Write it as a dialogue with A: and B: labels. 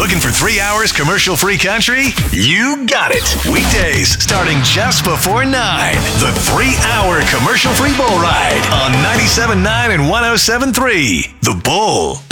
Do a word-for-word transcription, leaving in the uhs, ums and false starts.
A: Looking for three hours commercial-free country? You got it. Weekdays starting just before nine. The three-hour commercial-free bull ride on ninety-seven point nine and one oh seven point three. The Bull.